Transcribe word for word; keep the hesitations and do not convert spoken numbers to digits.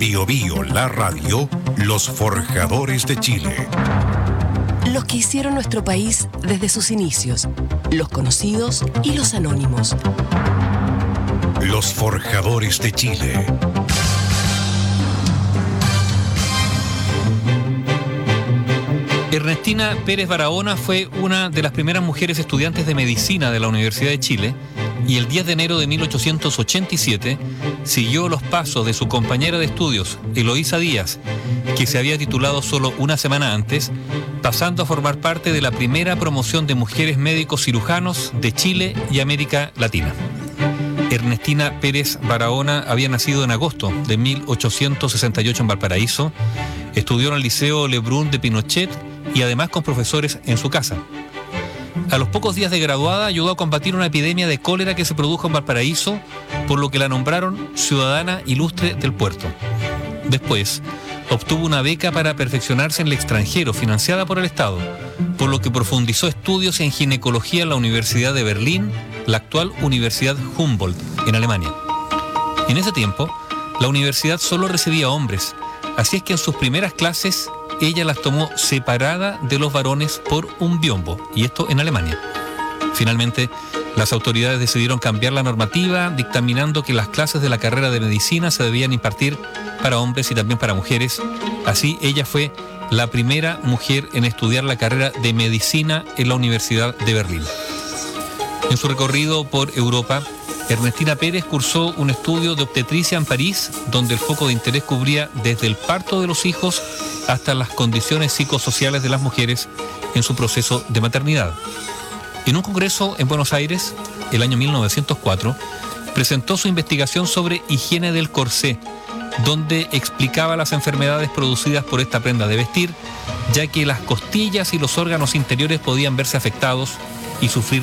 Bio Bio, la radio, los forjadores de Chile. Los que hicieron nuestro país desde sus inicios, los conocidos y los anónimos. Los forjadores de Chile. Ernestina Pérez Barahona fue una de las primeras mujeres estudiantes de medicina de la Universidad de Chile y el diez de enero de mil ochocientos ochenta y siete siguió los pasos de su compañera de estudios, Eloísa Díaz, que se había titulado solo una semana antes, pasando a formar parte de la primera promoción de mujeres médicos cirujanos de Chile y América Latina. Ernestina Pérez Barahona había nacido en agosto de mil ochocientos sesenta y ocho en Valparaíso, estudió en el Liceo Lebrun de Pinochet y además con profesores en su casa. A los pocos días de graduada ayudó a combatir una epidemia de cólera que se produjo en Valparaíso, por lo que la nombraron ciudadana ilustre del puerto. Después, obtuvo una beca para perfeccionarse en el extranjero, financiada por el Estado, por lo que profundizó estudios en ginecología en la Universidad de Berlín, la actual Universidad Humboldt, en Alemania. En ese tiempo, la universidad solo recibía hombres, así es que en sus primeras clases ella las tomó separada de los varones por un biombo, y esto en Alemania. Finalmente, las autoridades decidieron cambiar la normativa, dictaminando que las clases de la carrera de medicina se debían impartir para hombres y también para mujeres. Así, ella fue la primera mujer en estudiar la carrera de medicina en la Universidad de Berlín. En su recorrido por Europa, Ernestina Pérez cursó un estudio de obstetricia en París, donde el foco de interés cubría desde el parto de los hijos hasta las condiciones psicosociales de las mujeres en su proceso de maternidad. En un congreso en Buenos Aires, el año mil novecientos cuatro, presentó su investigación sobre higiene del corsé, donde explicaba las enfermedades producidas por esta prenda de vestir, ya que las costillas y los órganos interiores podían verse afectados y sufrir